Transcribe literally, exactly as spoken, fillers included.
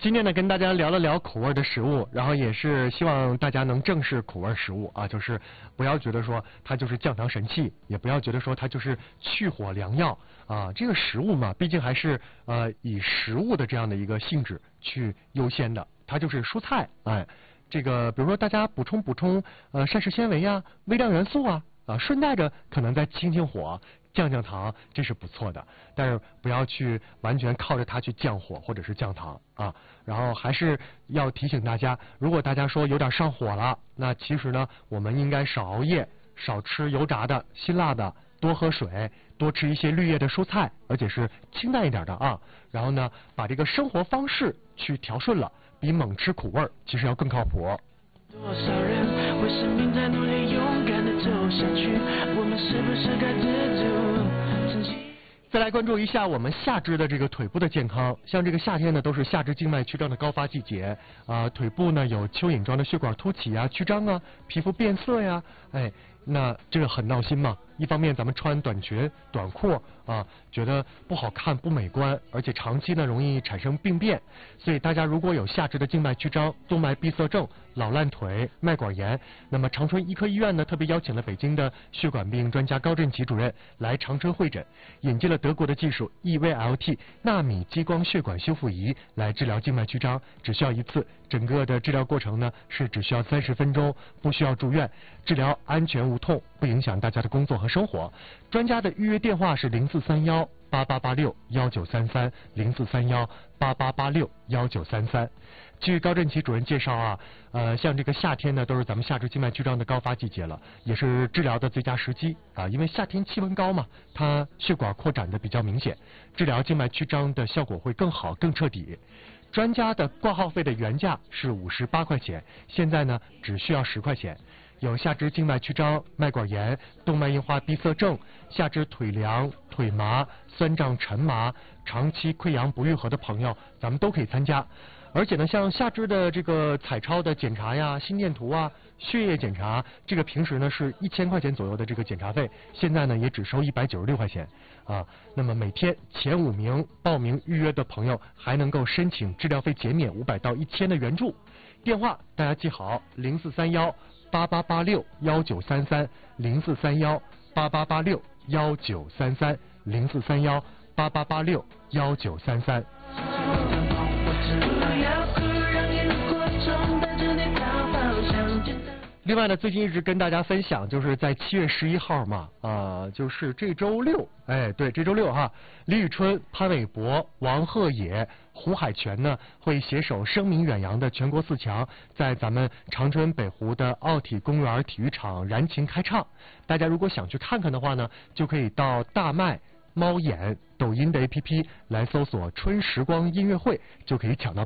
今天呢，跟大家聊了聊苦味的食物，然后也是希望大家能正视苦味食物啊，就是不要觉得说它就是降糖神器，也不要觉得说它就是去火良药啊。这个食物嘛，毕竟还是呃以食物的这样的一个性质去优先的，它就是蔬菜，哎，这个比如说大家补充补充呃膳食纤维呀、微量元素啊，啊，顺带着可能再清清火。降降糖这是不错的，但是不要去完全靠着它去降火或者是降糖啊。然后还是要提醒大家，如果大家说有点上火了，那其实呢，我们应该少熬夜，少吃油炸的、辛辣的，多喝水，多吃一些绿叶的蔬菜，而且是清淡一点的啊。然后呢，把这个生活方式去调顺了，比猛吃苦味儿其实要更靠谱。 多少人为生命在努力，勇敢的走下去，我们是不是该知足珍惜？ 再来关注一下我们下肢的这个腿部的健康，像这个夏天呢，都是下肢静脉曲张的高发季节啊、呃，腿部呢有蚯蚓状的血管凸起啊、曲张啊，皮肤变色呀，哎，那这个很闹心嘛。一方面咱们穿短裙、短裤啊，觉得不好看、不美观，而且长期呢容易产生病变。所以大家如果有下肢的静脉曲张、动脉闭塞症、老烂腿、脉管炎，那么长春医科医院呢特别邀请了北京的血管病专家高振奇主任来长春会诊，引进了德国的技术 E V L T 纳米激光血管修复仪来治疗静脉曲张，只需要一次。整个的治疗过程呢是只需要三十分钟，不需要住院，治疗安全无痛，不影响大家的工作和生活。专家的预约电话是零四三幺八八八六幺九三三零四三幺八八八六幺九三三。据高振奇主任介绍啊，呃，像这个夏天呢，都是咱们下肢静脉曲张的高发季节了，也是治疗的最佳时机啊。因为夏天气温高嘛，它血管扩展的比较明显，治疗静脉曲张的效果会更好、更彻底。专家的挂号费的原价是五十八块钱，现在呢只需要十块钱。有下肢静脉曲张、脉管炎、动脉硬化闭塞症、下肢腿凉、腿麻、酸胀沉麻、长期溃疡不愈合的朋友，咱们都可以参加。而且呢，像下肢的这个彩超的检查呀、心电图啊、血液检查，这个平时呢是一千块钱左右的这个检查费，现在呢也只收一百九十六块钱啊。那么每天前五名报名预约的朋友还能够申请治疗费减免五百到一千的援助。电话大家记好，零四三幺八八八六幺九三三，零四三幺八八八六幺九三三，零四三幺八八八六幺九三三。另外呢，最近一直跟大家分享，就是在七月十一号嘛，啊、呃，就是这周六，哎，对，这周六哈，李宇春、潘玮柏、王鹤野、胡海泉呢会携手声名远扬的全国四强，在咱们长春北湖的奥体公园体育场燃情开唱。大家如果想去看看的话呢，就可以到大麦、猫眼、抖音的 A P P 来搜索“春时光音乐会”，就可以抢到。